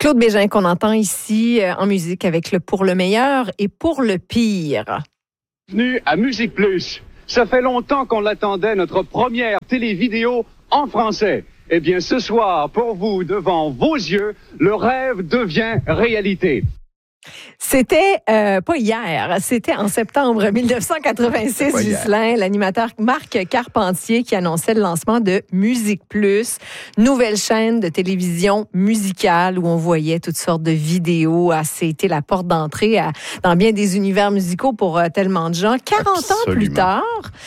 Claude Bégin qu'on entend ici en musique avec le Pour le meilleur et pour le pire. Bienvenue à Musique Plus. Ça fait longtemps qu'on l'attendait, notre première télé-vidéo en français. Eh bien, ce soir, pour vous, devant vos yeux, le rêve devient réalité. C'était pas hier, c'était en septembre 1986, Ghislain, l'animateur Marc Carpentier qui annonçait le lancement de Musique Plus, nouvelle chaîne de télévision musicale où on voyait toutes sortes de vidéos. C'était la porte d'entrée dans bien des univers musicaux pour tellement de gens. 40 ans plus tard,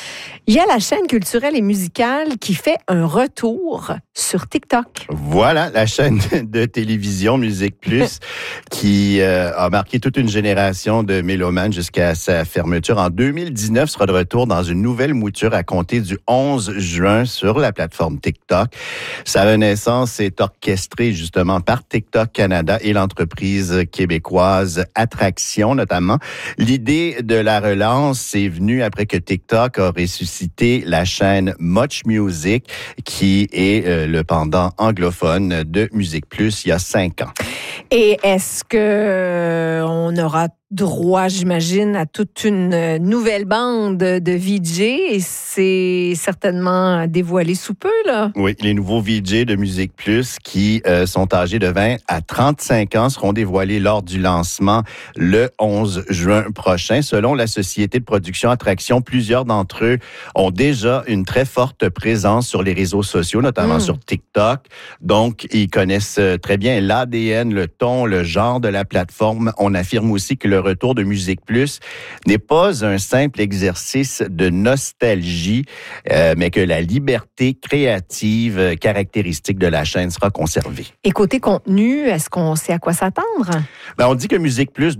il y a la chaîne culturelle et musicale qui fait un retour sur TikTok. Voilà, la chaîne de télévision Musique Plus qui a marqué toute une génération de mélomanes jusqu'à sa fermeture. En 2019, sera de retour dans une nouvelle mouture à compter du 11 juin sur la plateforme TikTok. Sa renaissance est orchestrée justement par TikTok Canada et l'entreprise québécoise Attraction notamment. L'idée de la relance est venue après que TikTok a ressuscité la chaîne Much Music qui est le pendant anglophone de Musique Plus il y a 5 ans. Et est-ce que on aura droit, j'imagine, à toute une nouvelle bande de VJ et c'est certainement dévoilé sous peu, là? Oui, les nouveaux VJ de Musique Plus qui sont âgés de 20 à 35 ans seront dévoilés lors du lancement le 11 juin prochain. Selon la société de production Attraction, plusieurs d'entre eux ont déjà une très forte présence sur les réseaux sociaux, notamment sur TikTok. Donc, ils connaissent très bien l'ADN, le ton, le genre de la plateforme. On affirme aussi que le retour de Musique Plus n'est pas un simple exercice de nostalgie, mais que la liberté créative caractéristique de la chaîne sera conservée. Et côté contenu, est-ce qu'on sait à quoi s'attendre? On dit que Musique Plus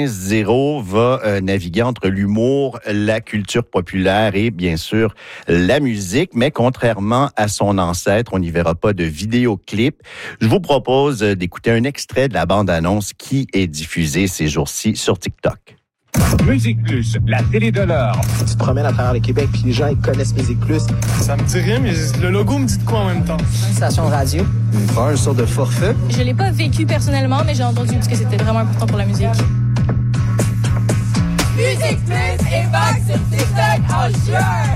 2.0 va naviguer entre l'humour, la culture populaire et bien sûr la musique, mais contrairement à son ancêtre, on n'y verra pas de vidéoclip. Je vous propose d'écouter un extrait de la bande-annonce qui est diffusée ces jours-ci sur TikTok. Musique Plus, la télé de l'heure. Tu te promènes à travers le Québec puis les gens ils connaissent Musique Plus. Ça me dit rien, mais le logo me dit de quoi en même temps? Une station de radio. Un sorte de forfait. Je l'ai pas vécu personnellement, mais j'ai entendu que c'était vraiment important pour la musique. Musique Plus est back sur TikTok en juin.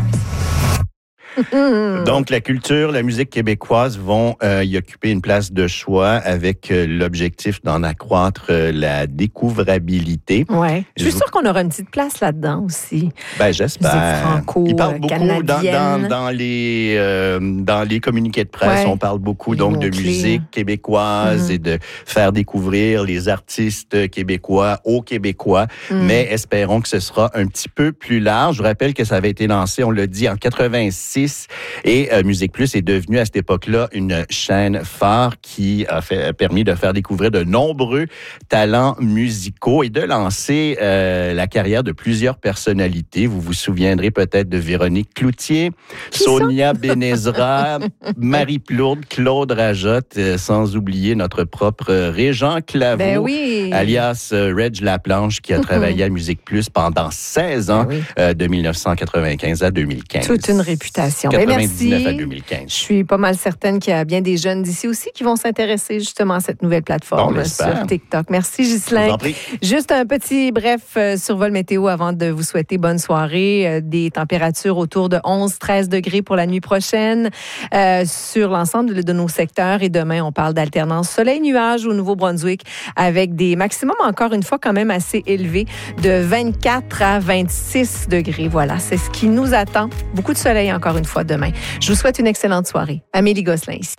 Donc, la culture, la musique québécoise vont y occuper une place de choix avec l'objectif d'en accroître la découvrabilité. Oui. Je suis sûre qu'on aura une petite place là-dedans aussi. Ben, j'espère. Musique franco, ils parlent beaucoup canadienne. dans les communiqués de presse. Ouais. On parle beaucoup donc de musique québécoise et de faire découvrir les artistes québécois aux Québécois. Mais espérons que ce sera un petit peu plus large. Je vous rappelle que ça avait été lancé, on l'a dit, en 86. Et Musique Plus est devenue à cette époque-là une chaîne phare qui a permis de faire découvrir de nombreux talents musicaux et de lancer la carrière de plusieurs personnalités. Vous vous souviendrez peut-être de Véronique Cloutier, Sonia Benezra, Marie Plourde, Claude Rajotte, sans oublier notre propre Régent Claveau, alias Reg Laplanche, qui a travaillé à Musique Plus pendant 16 ans, de 1995 à 2015. Toute une réputation. 99 à 2015. Je suis pas mal certaine qu'il y a bien des jeunes d'ici aussi qui vont s'intéresser justement à cette nouvelle plateforme sur TikTok. Merci Ghislain. Juste un petit bref survol météo avant de vous souhaiter bonne soirée. Des températures autour de 11-13 degrés pour la nuit prochaine sur l'ensemble de nos secteurs. Et demain, on parle d'alternance soleil-nuage au Nouveau-Brunswick avec des maximums encore une fois quand même assez élevés de 24 à 26 degrés. Voilà, c'est ce qui nous attend. Beaucoup de soleil encore une fois demain. Je vous souhaite une excellente soirée. Amélie Gosselin ici.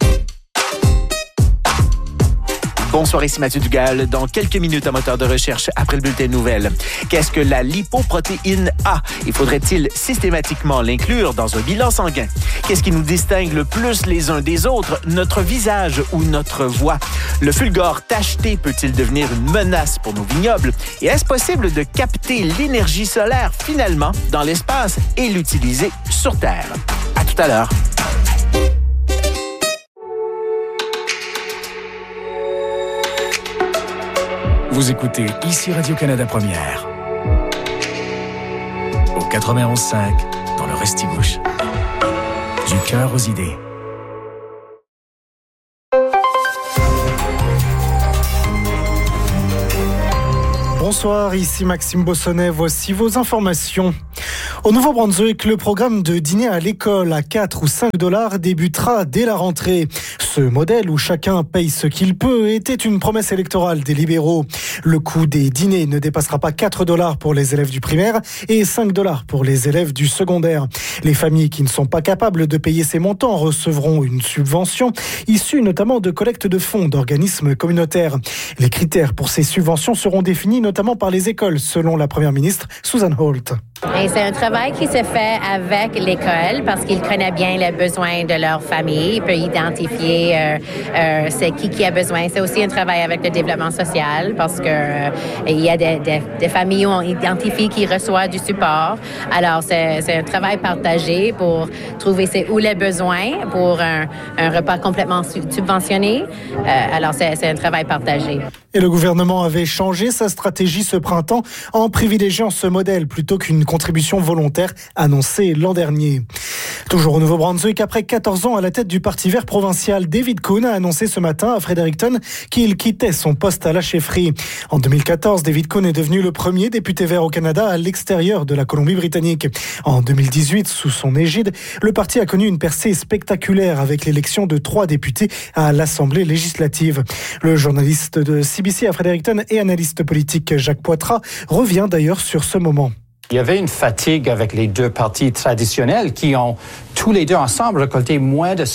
Bonsoir, ici Mathieu Dugal. Dans quelques minutes, un moteur de recherche après le bulletin de nouvelles. Qu'est-ce que la lipoprotéine A? Et faudrait-il systématiquement l'inclure dans un bilan sanguin? Qu'est-ce qui nous distingue le plus les uns des autres? Notre visage ou notre voix? Le fulgore tacheté peut-il devenir une menace pour nos vignobles? Et est-ce possible de capter l'énergie solaire finalement dans l'espace et l'utiliser sur Terre? À tout à l'heure. Vous écoutez ici Radio-Canada Première. Au 91.5, dans le Restigouche. Du cœur aux idées. Bonsoir, ici Maxime Bossonnet, voici vos informations. Au Nouveau-Brunswick, le programme de dîner à l'école à 4 ou 5 $ débutera dès la rentrée. Ce modèle où chacun paye ce qu'il peut était une promesse électorale des libéraux. Le coût des dîners ne dépassera pas 4 $ pour les élèves du primaire et 5 $ pour les élèves du secondaire. Les familles qui ne sont pas capables de payer ces montants recevront une subvention issue notamment de collecte de fonds d'organismes communautaires. Les critères pour ces subventions seront définis notamment par les écoles, selon la première ministre Susan Holt. Et c'est un travail qui se fait avec l'école parce qu'ils connaissent bien les besoins de leur famille. Ils peuvent identifier c'est qui a besoin. C'est aussi un travail avec le développement social parce que il y a des familles où on identifie qui reçoivent du support. Alors, c'est un travail partagé pour trouver c'est où les besoins pour un repas complètement subventionné. Alors, c'est un travail partagé. Et le gouvernement avait changé sa stratégie ce printemps en privilégiant ce modèle plutôt qu'une contribution volontaire annoncée l'an dernier. Toujours au Nouveau-Brunswick, après 14 ans à la tête du Parti vert provincial, David Coon a annoncé ce matin à Fredericton qu'il quittait son poste à la chefferie. En 2014, David Coon est devenu le premier député vert au Canada à l'extérieur de la Colombie-Britannique. En 2018, sous son égide, le parti a connu une percée spectaculaire avec l'élection de 3 députés à l'Assemblée législative. Le journaliste de CBC à Fredericton et analyste politique Jacques Poitras revient d'ailleurs sur ce moment. Il y avait une fatigue avec les deux partis traditionnels qui ont tous les deux ensemble récolté moins de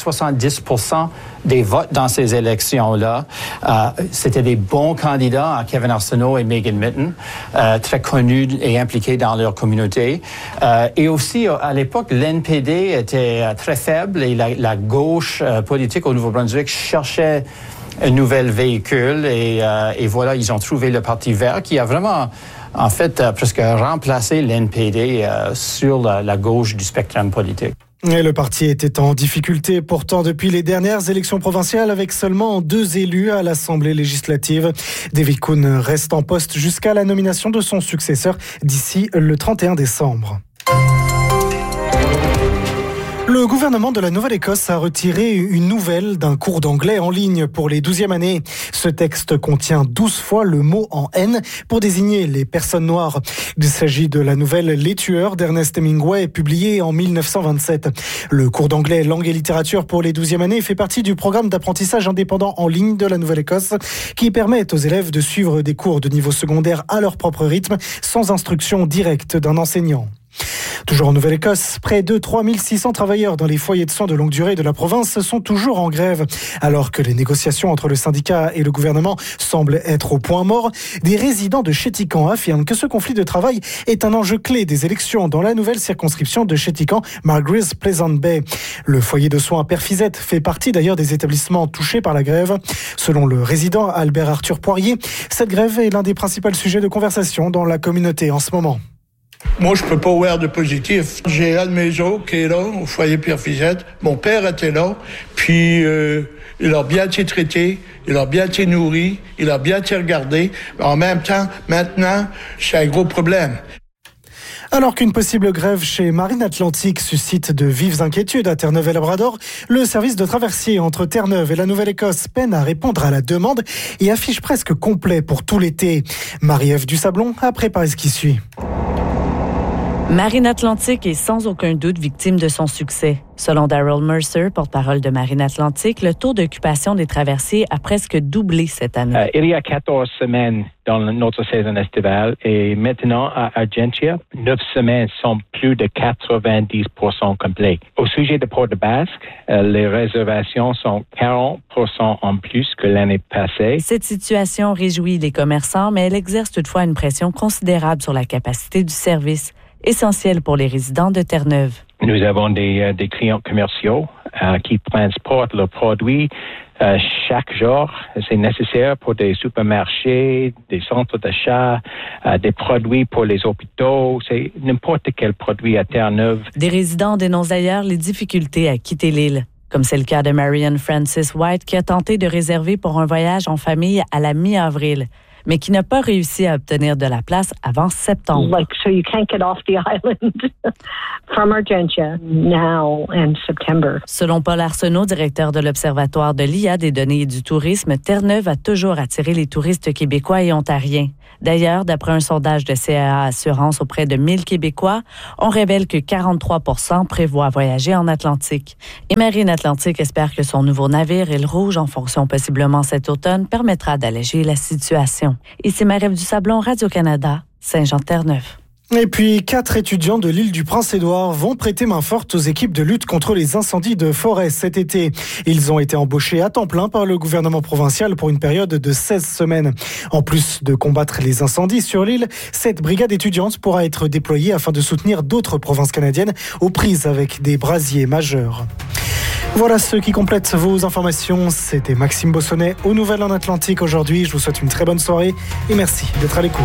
70% des votes dans ces élections-là. C'était des bons candidats, Kevin Arsenault et Megan Mitton, très connus et impliqués dans leur communauté. Et aussi, à l'époque, l'NPD était très faible et la gauche politique au Nouveau-Brunswick cherchait un nouvel véhicule et voilà, ils ont trouvé le Parti vert qui a vraiment en fait, presque remplacer l'NPD sur la gauche du spectre politique. Et le parti était en difficulté pourtant depuis les dernières élections provinciales avec seulement 2 élus à l'Assemblée législative. David Coon reste en poste jusqu'à la nomination de son successeur d'ici le 31 décembre. Le gouvernement de la Nouvelle-Écosse a retiré une nouvelle d'un cours d'anglais en ligne pour les 12e années. Ce texte contient 12 fois le mot en N pour désigner les personnes noires. Il s'agit de la nouvelle Les Tueurs d'Ernest Hemingway, publiée en 1927. Le cours d'anglais langue et littérature pour les 12e années fait partie du programme d'apprentissage indépendant en ligne de la Nouvelle-Écosse qui permet aux élèves de suivre des cours de niveau secondaire à leur propre rythme sans instruction directe d'un enseignant. Toujours en Nouvelle-Écosse, près de 3600 travailleurs dans les foyers de soins de longue durée de la province sont toujours en grève. Alors que les négociations entre le syndicat et le gouvernement semblent être au point mort, des résidents de Chéticamp affirment que ce conflit de travail est un enjeu clé des élections dans la nouvelle circonscription de Chéticamp, Margaret's Pleasant Bay. Le foyer de soins Perfizette fait partie d'ailleurs des établissements touchés par la grève. Selon le résident Albert Arthur Poirier, cette grève est l'un des principaux sujets de conversation dans la communauté en ce moment. Moi, je peux pas voir de positif. J'ai un de mes autres qui est là, au foyer Pierre-Fizette. Mon père était là, puis il a bien été traité, il a bien été nourri, il a bien été regardé. En même temps, maintenant, c'est un gros problème. Alors qu'une possible grève chez Marine Atlantique suscite de vives inquiétudes à Terre-Neuve et Labrador, le service de traversier entre Terre-Neuve et la Nouvelle-Écosse peine à répondre à la demande et affiche presque complet pour tout l'été. Marie-Ève Dusablon a préparé ce qui suit. Marine Atlantique est sans aucun doute victime de son succès. Selon Daryl Mercer, porte-parole de Marine Atlantique, le taux d'occupation des traversiers a presque doublé cette année. Il y a 14 semaines dans notre saison estivale et maintenant à Argentia, 9 semaines sont plus de 90% complets. Au sujet de Port-de-Basque, les réservations sont 40% en plus que l'année passée. Cette situation réjouit les commerçants, mais elle exerce toutefois une pression considérable sur la capacité du service, essentiel pour les résidents de Terre-Neuve. Nous avons des clients commerciaux qui transportent leurs produits chaque jour. C'est nécessaire pour des supermarchés, des centres d'achat, des produits pour les hôpitaux. C'est n'importe quel produit à Terre-Neuve. Des résidents dénoncent d'ailleurs les difficultés à quitter l'île. Comme c'est le cas de Marianne Francis White qui a tenté de réserver pour un voyage en famille à la mi-avril. mais qui n'a pas réussi à obtenir de la place avant septembre. So you can't get off the island from Argentia now and September. Selon Paul Arsenault, directeur de l'Observatoire de l'IA des données et du tourisme, Terre-Neuve a toujours attiré les touristes québécois et ontariens. D'ailleurs, d'après un sondage de CAA Assurance auprès de 1000 Québécois, on révèle que 43% prévoient voyager en Atlantique. Et Marine Atlantique espère que son nouveau navire, Île Rouge, en fonction possiblement cet automne, permettra d'alléger la situation. Ici Marie-Ève Dusablon, Radio-Canada, Saint-Jean-Terre-Neuve. Et puis, 4 étudiants de l'île du Prince-Édouard vont prêter main forte aux équipes de lutte contre les incendies de forêt cet été. Ils ont été embauchés à temps plein par le gouvernement provincial pour une période de 16 semaines. En plus de combattre les incendies sur l'île, cette brigade étudiante pourra être déployée afin de soutenir d'autres provinces canadiennes aux prises avec des brasiers majeurs. Voilà ce qui complète vos informations. C'était Maxime Bossonnet aux Nouvelles en Atlantique aujourd'hui. Je vous souhaite une très bonne soirée et merci d'être à l'écoute.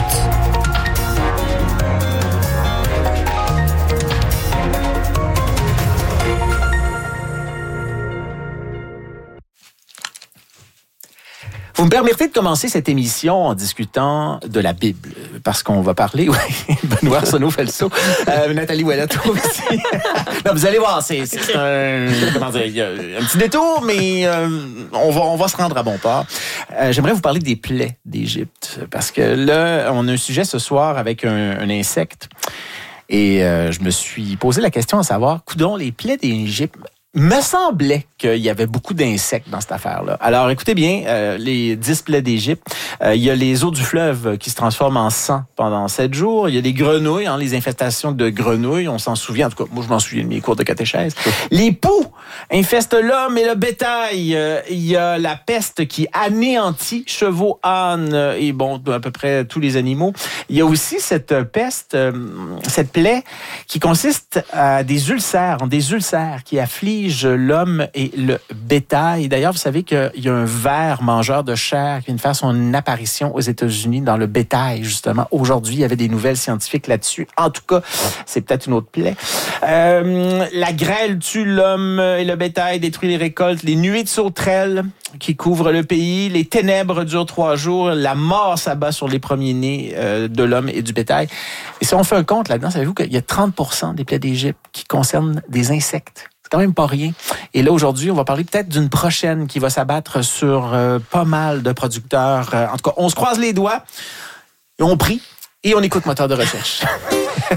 Vous me permettez de commencer cette émission en discutant de la Bible, parce qu'on va parler, oui, Benoît Arsenault fait le saut, Nathalie Ouellette aussi. Non, vous allez voir, c'est un, comment dire, il y a un petit détour, mais on va se rendre à bon port. J'aimerais vous parler des plaies d'Égypte, parce que là, on a un sujet ce soir avec un insecte, et je me suis posé la question à savoir, coudonc, les plaies d'Égypte, me semblait qu'il y avait beaucoup d'insectes dans cette affaire-là. Alors, écoutez bien, les 10 plaies d'Égypte, il y a les eaux du fleuve qui se transforment en sang pendant 7 jours. Il y a les grenouilles, les infestations de grenouilles, on s'en souvient. En tout cas, moi, je m'en souviens de mes cours de catéchèse. Les poux infestent l'homme et le bétail. Il y a la peste qui anéantit chevaux, ânes et bon, à peu près tous les animaux. Il y a aussi cette peste, cette plaie qui consiste à des ulcères qui affligent l'homme et le bétail. D'ailleurs, vous savez qu'il y a un ver mangeur de chair qui vient de faire son apparition aux États-Unis dans le bétail, justement. Aujourd'hui, il y avait des nouvelles scientifiques là-dessus. En tout cas, c'est peut-être une autre plaie. La grêle tue l'homme et le bétail, détruit les récoltes. Les nuées de sauterelles qui couvrent le pays. Les ténèbres durent 3 jours. La mort s'abat sur les premiers-nés de l'homme et du bétail. Et si on fait un compte là-dedans, savez-vous qu'il y a 30% des plaies d'Égypte qui concernent des insectes? C'est quand même pas rien. Et là, aujourd'hui, on va parler peut-être d'une prochaine qui va s'abattre sur pas mal de producteurs. En tout cas, on se croise les doigts, et on prie et on écoute Moteur de recherche.